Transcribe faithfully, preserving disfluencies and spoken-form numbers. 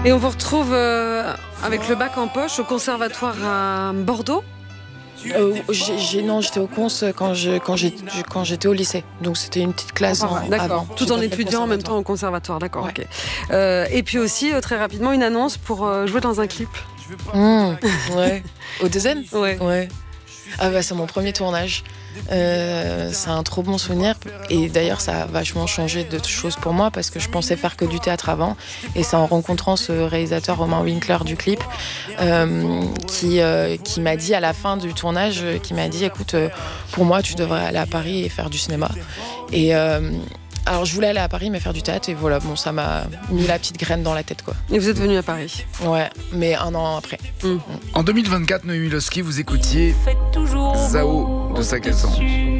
Et on vous retrouve euh, avec le bac en poche au conservatoire à Bordeaux. Euh, j'ai, j'ai, non, j'étais au cons quand, je, quand, j'ai, quand j'étais au lycée. Donc c'était une petite classe. Ah, en, d'accord, avant. tout J'ai en pas fait étudiant en même temps au conservatoire. D'accord, ouais. ok. Euh, et puis aussi, euh, très rapidement, une annonce pour euh, jouer dans un clip. Mmh, ouais. Au Dezen ? Ouais. Ouais. Ah bah, c'est mon premier tournage. Euh, c'est un trop bon souvenir. Et d'ailleurs, ça a vachement changé de choses pour moi parce que je pensais faire que du théâtre avant. Et c'est en rencontrant ce réalisateur Romain Winkler du clip euh, qui, euh, qui m'a dit à la fin du tournage, euh, qui m'a dit, écoute, euh, pour moi, tu devrais aller à Paris et faire du cinéma. Et euh, alors, je voulais aller à Paris mais faire du théâtre. Et voilà, bon, ça m'a mis la petite graine dans la tête, quoi. Et vous êtes venu à Paris ? Ouais, mais un an après. Mmh. En deux mille vingt-quatre, Noémie Losky, vous écoutiez Zao de Sakalsan.